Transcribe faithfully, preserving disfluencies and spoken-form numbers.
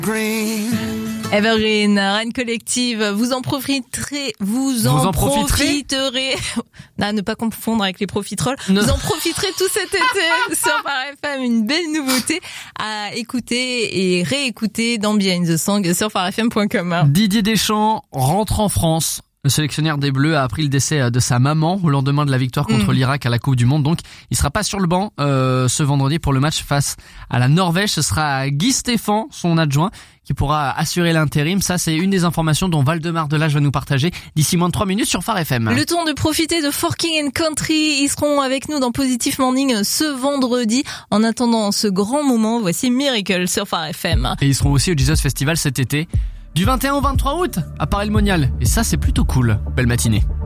Evergreen, Rennes Collective, vous en profiterez, vous en, vous en profiterez, profiterez. Non, ne pas confondre avec les profiteroles. Non. Vous en profiterez tout cet été sur Phare F M, une belle nouveauté à écouter et réécouter dans Behind the Song sur phare f m point com. Didier Deschamps rentre en France. Le sélectionneur des Bleus a appris le décès de sa maman au lendemain de la victoire contre mmh. l'Irak à la Coupe du Monde. Donc, il sera pas sur le banc euh, ce vendredi pour le match face à la Norvège. Ce sera Guy Stéphane, son adjoint, qui pourra assurer l'intérim. Ça, c'est une des informations dont Valdemar Delage va nous partager d'ici moins de trois minutes sur Phare F M. Le temps de profiter de Forking and Country. Ils seront avec nous dans Positive Morning ce vendredi. En attendant ce grand moment, voici Miracle sur Phare F M. Et ils seront aussi au Jesus Festival cet été. Du vingt et un au vingt-trois août à Paris-le-Monial. Et ça, c'est plutôt cool. Belle matinée.